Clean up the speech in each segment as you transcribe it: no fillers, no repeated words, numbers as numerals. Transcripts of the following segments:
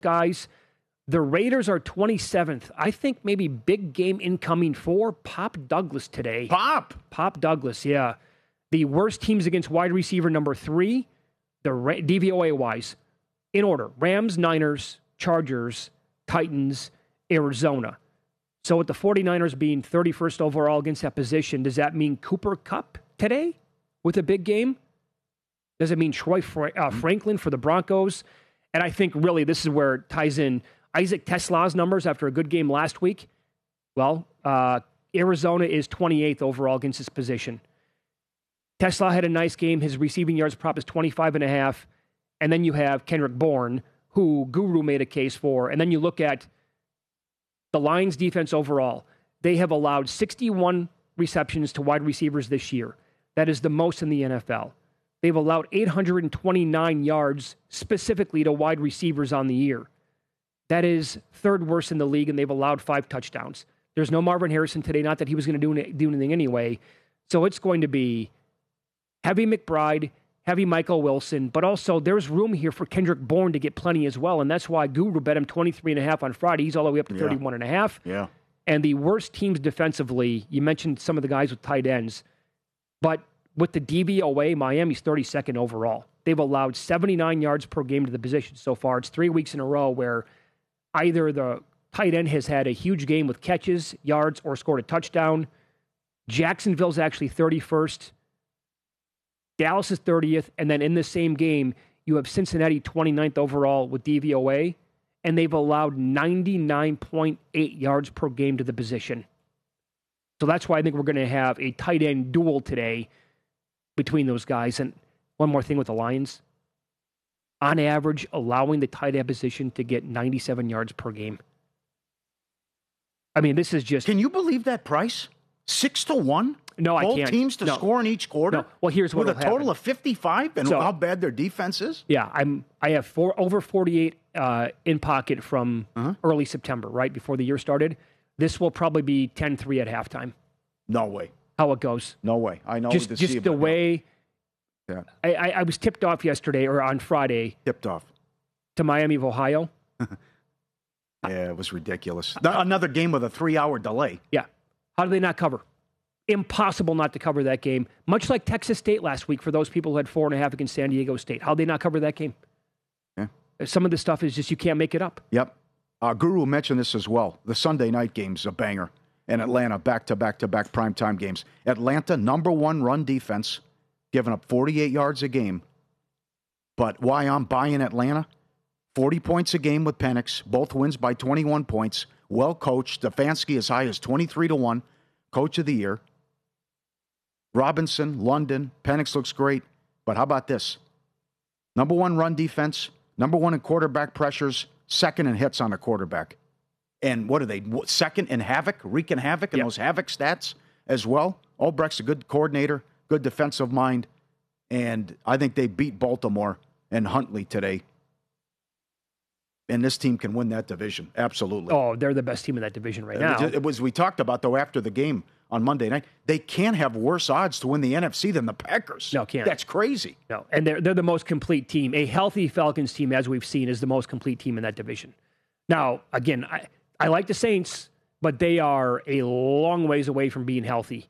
guys. The Raiders are 27th. I think maybe big game incoming for Pop Douglas today. Pop Douglas, yeah. The worst teams against wide receiver number 3, DVOA-wise, in order. Rams, Niners, Chargers, Titans, Arizona. So with the 49ers being 31st overall against that position, does that mean Cooper Kupp today with a big game? Does it mean Troy Franklin for the Broncos? And I think really this is where it ties in Isaac Tesla's numbers after a good game last week. Well, Arizona is 28th overall against this position. Tesla had a nice game. His receiving yards prop is 25.5. And then you have Kendrick Bourne, who Guru made a case for. And then you look at the Lions defense overall. They have allowed 61 receptions to wide receivers this year. That is the most in the NFL. They've allowed 829 yards specifically to wide receivers on the year. That is third worst in the league, and they've allowed 5 touchdowns. There's no Marvin Harrison today, not that he was going to do anything anyway. So it's going to be heavy McBride, heavy Michael Wilson, but also there's room here for Kendrick Bourne to get plenty as well, and that's why Guru bet him 23.5 on Friday. He's all the way up to 31.5. Yeah. And the worst teams defensively, you mentioned some of the guys with tight ends, but with the DVOA, Miami's 32nd overall. They've allowed 79 yards per game to the position so far. It's 3 weeks in a row where either the tight end has had a huge game with catches, yards, or scored a touchdown. Jacksonville's actually 31st. Dallas is 30th. And then in the same game, you have Cincinnati 29th overall with DVOA, and they've allowed 99.8 yards per game to the position. So that's why I think we're going to have a tight end duel today between those guys. And one more thing with the Lions. On average, allowing the tight end position to get 97 yards per game. I mean, this is just... Can you believe that price? 6-1? No, I can't. Both teams to score in each quarter? No. Well, here's what with a total of 55 and how bad their defense is? Yeah, I have over 48 in pocket from early September, right, before the year started. This will probably be 10-3 at halftime. No way. How it goes. No way. I know. Just the way... Yeah. I was tipped off yesterday, or on Friday. Tipped off. To Miami of Ohio. Yeah, it was ridiculous. Another game with a 3-hour delay. Yeah. How do they not cover? Impossible not to cover that game. Much like Texas State last week for those people who had 4.5 against San Diego State. How'd they not cover that game? Yeah. Some of the stuff is just you can't make it up. Yep. Guru mentioned this as well. The Sunday night game's a banger. And Atlanta, back-to-back primetime games. Atlanta, number 1 run defense, giving up 48 yards a game. But why I'm buying Atlanta? 40 points a game with Penix. Both wins by 21 points. Well coached. Stefanski as high as 23-1. Coach of the year. Robinson, London. Penix looks great. But how about this? Number 1 run defense. Number 1 in quarterback pressures. Second in hits on a quarterback. And what are they? Second in havoc? Wreaking havoc in those havoc stats as well. Albrecht's a good coordinator. Good defensive mind. And I think they beat Baltimore and Huntley today. And this team can win that division. Absolutely. Oh, they're the best team in that division right now. It was, we talked about, though, after the game on Monday night, they can't have worse odds to win the NFC than the Packers. No, can't. That's crazy. No, and they're the most complete team. A healthy Falcons team, as we've seen, is the most complete team in that division. Now, again, I like the Saints, but they are a long ways away from being healthy.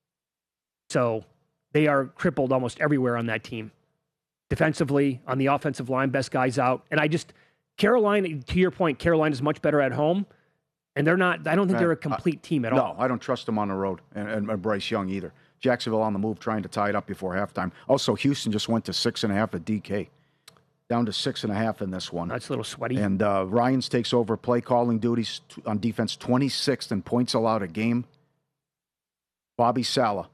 So they are crippled almost everywhere on that team. Defensively, on the offensive line, best guys out. And Carolina, to your point, Carolina is much better at home, and they're not. I don't think they're a complete team at all. No, I don't trust them on the road, and Bryce Young either. Jacksonville on the move, trying to tie it up before halftime. Also, Houston just went to 6.5 at DK, down to 6.5 in this one. That's a little sweaty. And Ryans takes over play calling duties on defense, 26th in points allowed a game. Bobby Saleh,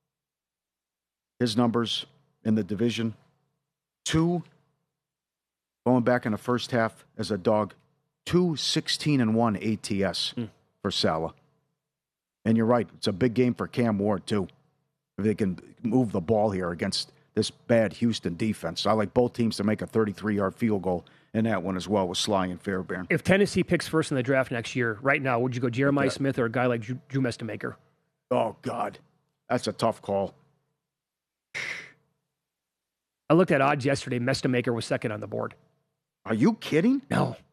his numbers in the division: 2. Going back in the first half as a dog, 2-16-1 ATS for Saleh. And you're right, it's a big game for Cam Ward, too. If they can move the ball here against this bad Houston defense. I like both teams to make a 33-yard field goal in that one as well with Sly and Fairbairn. If Tennessee picks first in the draft next year, right now, would you go Jeremiah Smith or a guy like Drew Mestamaker? Oh, God. That's a tough call. I looked at odds yesterday. Mestamaker was second on the board. Are you kidding? No.